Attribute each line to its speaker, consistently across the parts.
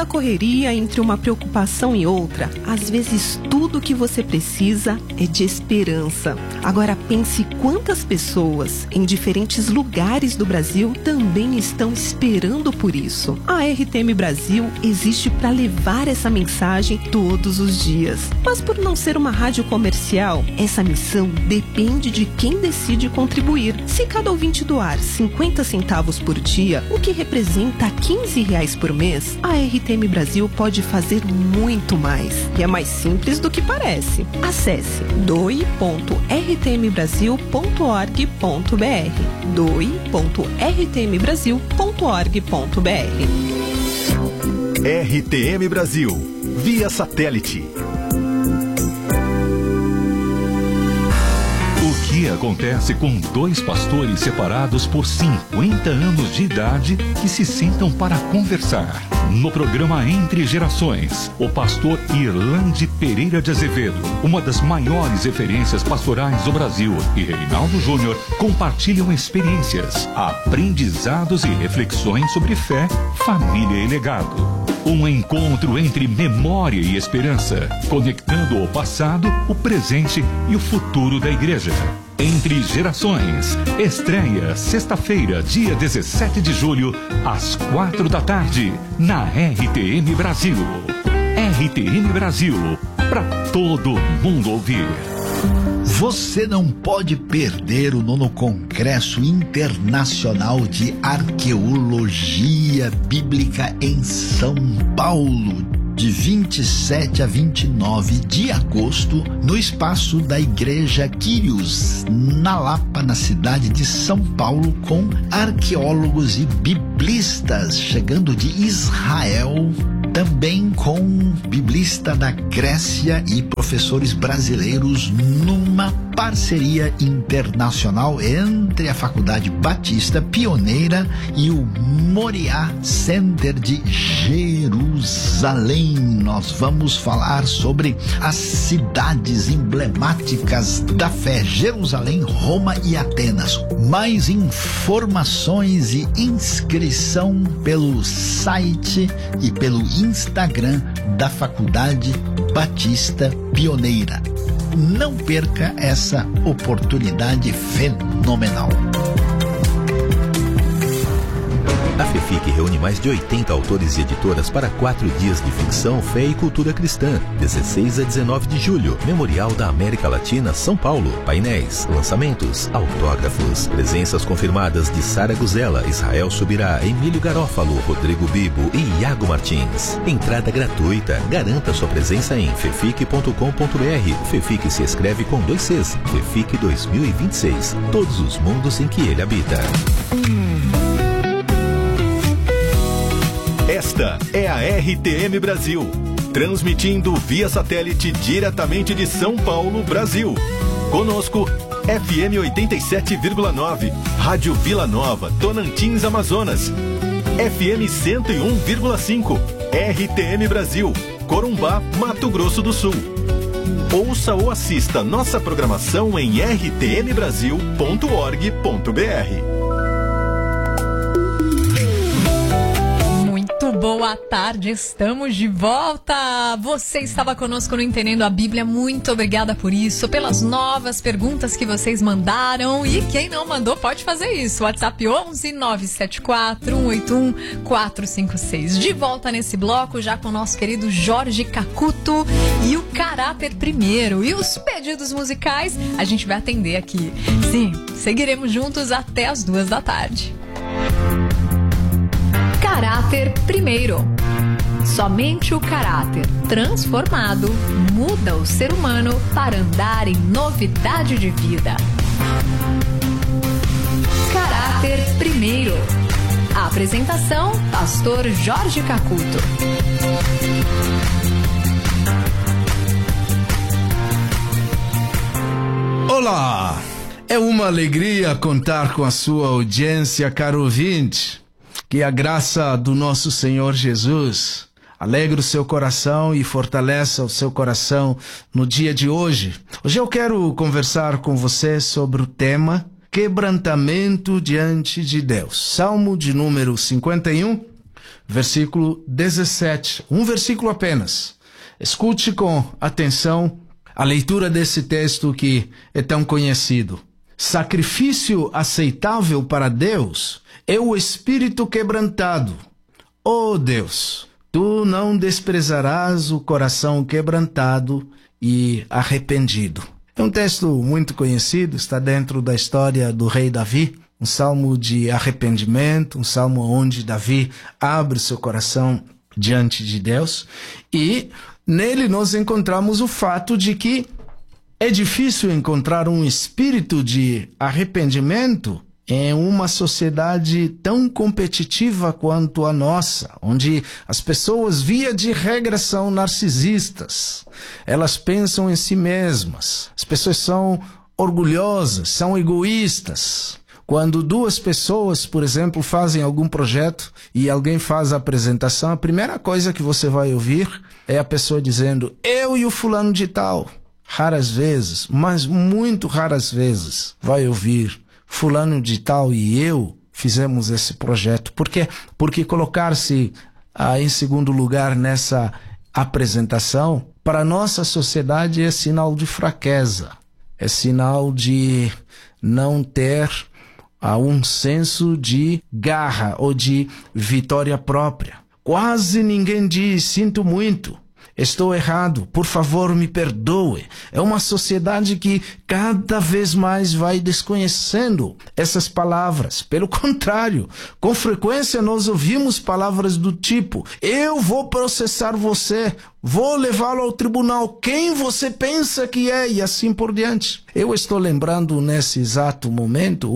Speaker 1: tanta correria entre uma preocupação e outra, às vezes tudo que você precisa é de esperança. Agora pense quantas pessoas em diferentes lugares do Brasil também estão esperando por isso. A RTM Brasil existe para levar essa mensagem todos os dias. Mas por não ser uma rádio comercial, essa missão depende de quem decide contribuir. Se cada ouvinte doar 50 centavos por dia, o que representa R$15 por mês, a RTM Brasil pode fazer muito mais. E é mais simples do que parece. Acesse doe.rtmbrasil.org.br doe.rtmbrasil.org.br.
Speaker 2: RTM Brasil, via satélite. O que acontece com dois pastores separados por 50 anos de idade que se sentam para conversar? No programa Entre Gerações, o pastor Irlande Pereira de Azevedo, uma das maiores referências pastorais do Brasil, e Reinaldo Júnior compartilham experiências, aprendizados e reflexões sobre fé, família e legado. Um encontro entre memória e esperança, conectando o passado, o presente e o futuro da igreja. Entre Gerações, estreia sexta-feira, dia 17 de julho, às 4 da tarde, na RTM Brasil. RTM Brasil, para todo mundo ouvir.
Speaker 3: Você não pode perder o 9º Congresso Internacional de Arqueologia Bíblica em São Paulo, de 27 a 29 de agosto, no espaço da Igreja Quírios, na Lapa, na cidade de São Paulo, com arqueólogos e biblistas chegando de Israel, também com biblista da Grécia e professores brasileiros, numa parceria internacional entre a Faculdade Batista Pioneira e o Moriá Center de Jerusalém. Nós vamos falar sobre as cidades emblemáticas da fé: Jerusalém, Roma e Atenas. Mais informações e inscrição pelo site e pelo Instagram da Faculdade Batista Pioneira. Não perca essa oportunidade fenomenal.
Speaker 4: A FEFIC reúne mais de 80 autores e editoras para 4 dias de ficção, fé e cultura cristã. 16 a 19 de julho, Memorial da América Latina, São Paulo. Painéis, lançamentos, autógrafos. Presenças confirmadas de Sara Guzella, Israel Subirá, Emílio Garófalo, Rodrigo Bibo e Iago Martins. Entrada gratuita. Garanta sua presença em fefic.com.br. FEFIC se escreve com 2 Cs. FEFIC 2026. Todos os mundos em que ele habita.
Speaker 2: Esta é a RTM Brasil, transmitindo via satélite diretamente de São Paulo, Brasil. Conosco, FM 87,9, Rádio Vila Nova, Tonantins, Amazonas. FM 101,5, RTM Brasil, Corumbá, Mato Grosso do Sul. Ouça ou assista nossa programação em rtmbrasil.org.br.
Speaker 5: Boa tarde, estamos de volta. Você estava conosco no Entendendo a Bíblia, muito obrigada por isso, pelas novas perguntas que vocês mandaram, e quem não mandou pode fazer isso. WhatsApp 11 974 181 456. De volta nesse bloco já com o nosso querido Jorge Cacuto e o Caráter Primeiro, e os pedidos musicais a gente vai atender aqui. Sim, seguiremos juntos até as 2 da tarde. Caráter Primeiro. Somente o caráter transformado muda o ser humano para andar em novidade de vida. Caráter Primeiro. A apresentação, pastor Jorge Cacuto.
Speaker 6: Olá! É uma alegria contar com a sua audiência, caro ouvinte. Que a graça do nosso Senhor Jesus alegre o seu coração e fortaleça o seu coração no dia de hoje. Hoje eu quero conversar com você sobre o tema quebrantamento diante de Deus. Salmo de número 51, versículo 17. Um versículo apenas. Escute com atenção a leitura desse texto que é tão conhecido. Sacrifício aceitável para Deus é o espírito quebrantado. Ó Deus, tu não desprezarás o coração quebrantado e arrependido. É um texto muito conhecido, está dentro da história do rei Davi, um salmo de arrependimento, um salmo onde Davi abre seu coração diante de Deus, e nele nós encontramos o fato de que é difícil encontrar um espírito de arrependimento em uma sociedade tão competitiva quanto a nossa, onde as pessoas, via de regra, são narcisistas. Elas pensam em si mesmas. As pessoas são orgulhosas, são egoístas. Quando duas pessoas, por exemplo, fazem algum projeto e alguém faz a apresentação, a primeira coisa que você vai ouvir é a pessoa dizendo: eu e o fulano de tal. Raras vezes, mas muito raras vezes, vai ouvir: fulano de tal e eu fizemos esse projeto. Por quê? Porque colocar-se em segundo lugar nessa apresentação, para a nossa sociedade, é sinal de fraqueza. É sinal de não ter um senso de garra ou de vitória própria. Quase ninguém diz: sinto muito, estou errado, por favor me perdoe. É uma sociedade que cada vez mais vai desconhecendo essas palavras. Pelo contrário, com frequência nós ouvimos palavras do tipo: eu vou processar você, vou levá-lo ao tribunal, quem você pensa que é? E assim por diante. Eu estou lembrando nesse exato momento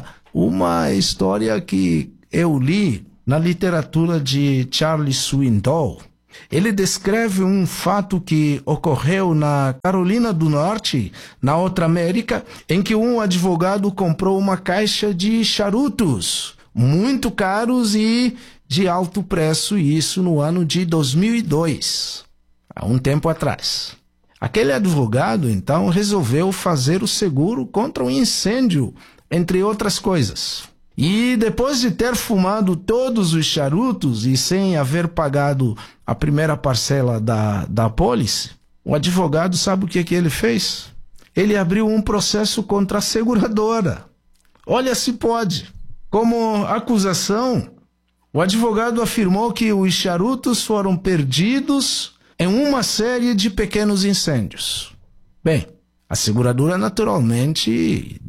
Speaker 6: uma história que eu li na literatura de Charles Swindoll. Ele descreve um fato que ocorreu na Carolina do Norte, na outra América, em que um advogado comprou uma caixa de charutos muito caros e de alto preço, e isso no ano de 2002, há um tempo atrás. Aquele advogado, então, resolveu fazer o seguro contra um incêndio, entre outras coisas. E depois de ter fumado todos os charutos e sem haver pagado a primeira parcela da apólice, o advogado, sabe o que ele fez? Ele abriu um processo contra a seguradora. Olha se pode. Como acusação, o advogado afirmou que os charutos foram perdidos em uma série de pequenos incêndios. Bem, a seguradora naturalmente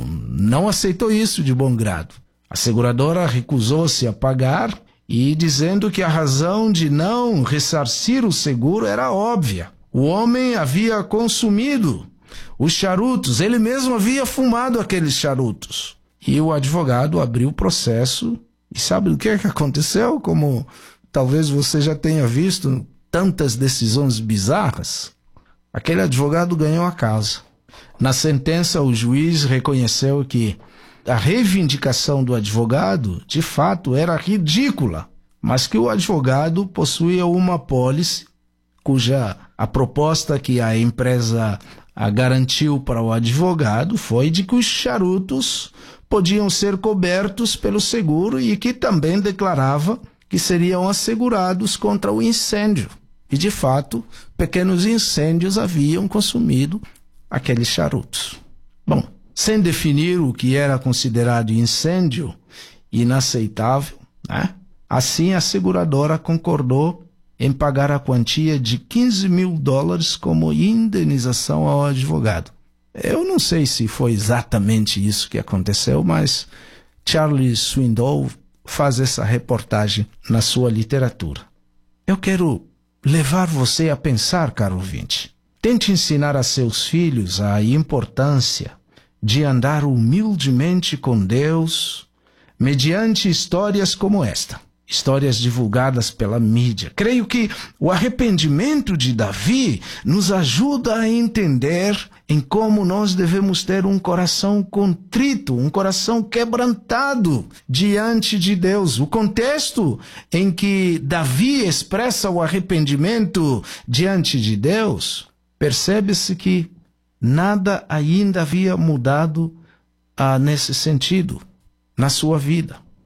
Speaker 6: não aceitou isso de bom grado. A seguradora recusou-se a pagar e dizendo que a razão de não ressarcir o seguro era óbvia. O homem havia consumido os charutos, ele mesmo havia fumado aqueles charutos. E o advogado abriu o processo e sabe o que aconteceu? Como talvez você já tenha visto tantas decisões bizarras, aquele advogado ganhou a causa. Na sentença, o juiz reconheceu que a reivindicação do advogado, de fato, era ridícula, mas que o advogado possuía uma apólice cuja a proposta que a empresa garantiu para o advogado foi de que os charutos podiam ser cobertos pelo seguro e que também declarava que seriam assegurados contra o incêndio. E, de fato, pequenos incêndios haviam consumido aqueles charutos. Bom, sem definir o que era considerado incêndio inaceitável, né? Assim a seguradora concordou em pagar a quantia de $15.000 como indenização ao advogado. Eu não sei se foi exatamente isso que aconteceu, mas Charles Swindoll faz essa reportagem na sua literatura. Eu quero levar você a pensar, caro ouvinte. Tente ensinar a seus filhos a importância de andar humildemente com Deus mediante histórias como esta. Histórias divulgadas pela mídia. Creio que o arrependimento de Davi nos ajuda a entender em como nós devemos ter um coração contrito, um coração quebrantado diante de Deus. O contexto em que Davi expressa o arrependimento diante de Deus, percebe-se que nada ainda havia mudado nesse sentido na sua vida.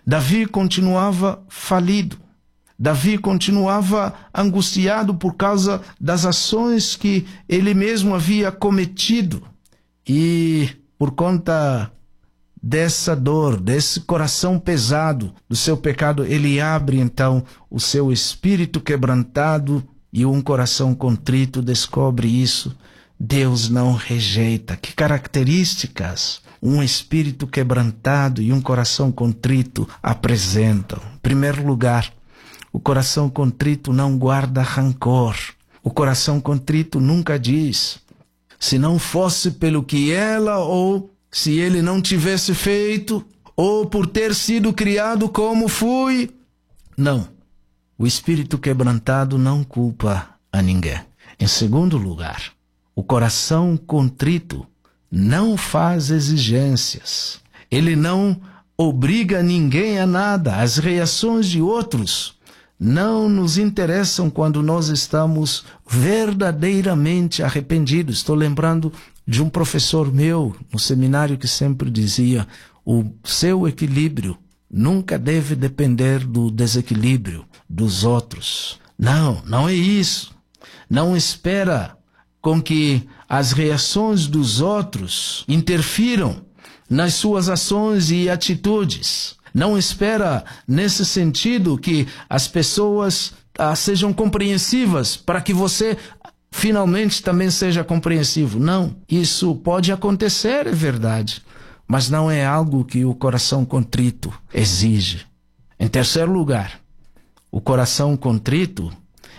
Speaker 6: Davi continuava falido. Davi continuava angustiado por causa das ações que ele mesmo havia cometido. E por conta dessa dor, desse coração pesado do seu pecado, ele abre então o seu espírito quebrantado e um coração contrito descobre isso. Deus não rejeita. Que características um espírito quebrantado e um coração contrito apresentam? Em primeiro lugar, o coração contrito não guarda rancor. O coração contrito nunca diz: se não fosse pelo que ela ou se ele não tivesse feito, ou por ter sido criado como fui. Não. O espírito quebrantado não culpa a ninguém. Em segundo lugar, o coração contrito não faz exigências. Ele não obriga ninguém a nada. As reações de outros não nos interessam quando nós estamos verdadeiramente arrependidos. Estou lembrando de um professor meu no seminário que sempre dizia: o seu equilíbrio nunca deve depender do desequilíbrio dos outros. Não é isso. Não espera com que as reações dos outros interfiram nas suas ações e atitudes. Não espera, nesse sentido, que as pessoas sejam compreensivas para que você finalmente também seja compreensivo. Não, isso pode acontecer, é verdade, mas não é algo que o coração contrito exige. Em terceiro lugar, o coração contrito,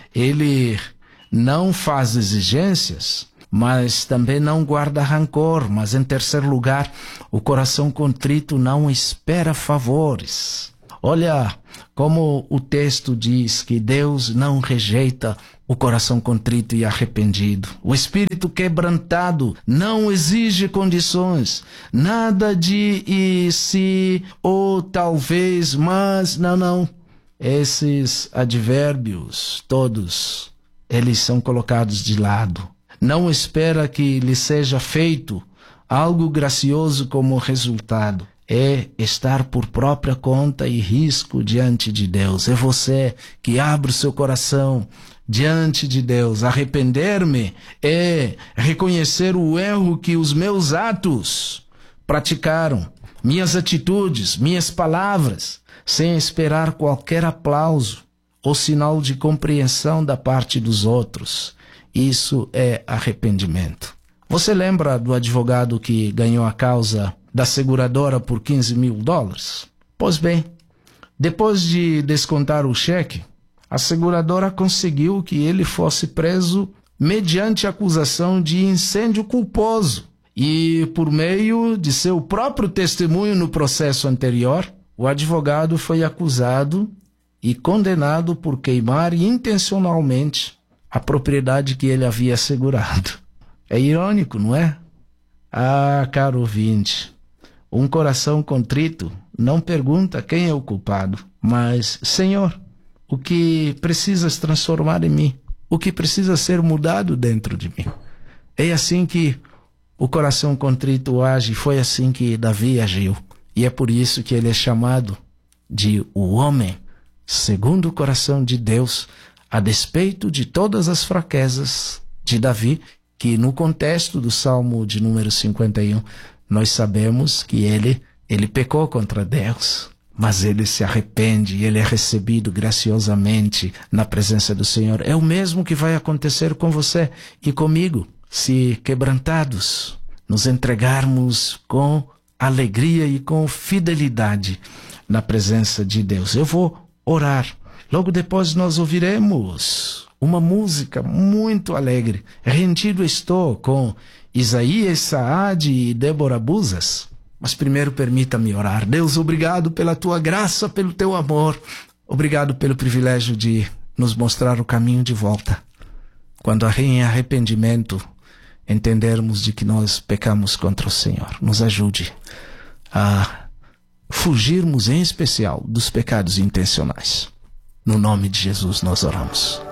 Speaker 6: ele não faz exigências, mas também não guarda rancor. Mas em terceiro lugar, o coração contrito não espera favores. Olha como o texto diz que Deus não rejeita o coração contrito e arrependido. O espírito quebrantado não exige condições. Nada de e se ou talvez, mas, não. Esses advérbios todos, eles são colocados de lado. Não espera que lhe seja feito algo gracioso como resultado. É estar por própria conta e risco diante de Deus. É você que abre o seu coração diante de Deus. Arrepender-me é reconhecer o erro que os meus atos praticaram, minhas atitudes, minhas palavras, sem esperar qualquer aplauso ou sinal de compreensão da parte dos outros. Isso é arrependimento. Você lembra do advogado que ganhou a causa da seguradora por $15.000? Pois bem, depois de descontar o cheque, a seguradora conseguiu que ele fosse preso mediante acusação de incêndio culposo. E por meio de seu próprio testemunho no processo anterior, o advogado foi acusado e condenado por queimar intencionalmente a propriedade que ele havia assegurado. É irônico, não é? Ah, caro ouvinte, um coração contrito não pergunta quem é o culpado, mas: Senhor, o que precisas transformar em mim? O que precisa ser mudado dentro de mim? É assim que o coração contrito age. Foi assim que Davi agiu. E é por isso que ele é chamado de o homem segundo o coração de Deus, a despeito de todas as fraquezas de Davi, que no contexto do Salmo de número 51, nós sabemos que ele pecou contra Deus, mas ele se arrepende e ele é recebido graciosamente na presença do Senhor. É o mesmo que vai acontecer com você e comigo, se quebrantados, nos entregarmos com alegria e com fidelidade na presença de Deus. Eu vou orar. Logo depois nós ouviremos uma música muito alegre. Rendido estou, com Isaías Saad e Débora Buzas. Mas primeiro permita-me orar. Deus, obrigado pela tua graça, pelo teu amor. Obrigado pelo privilégio de nos mostrar o caminho de volta. Quando em arrependimento entendermos de que nós pecamos contra o Senhor, nos ajude a fugirmos em especial dos pecados intencionais. No nome de Jesus nós oramos.